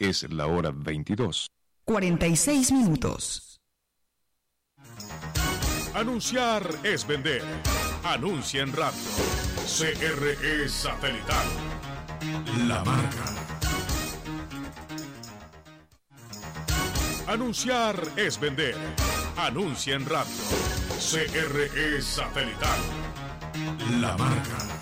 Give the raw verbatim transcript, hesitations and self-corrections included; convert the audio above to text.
Es la hora veintidós. cuarenta y seis minutos. Anunciar es vender. Anuncia en radio. C R E Satelital. La marca. Anunciar es vender. Anuncia en radio. C R E Satelital. La marca.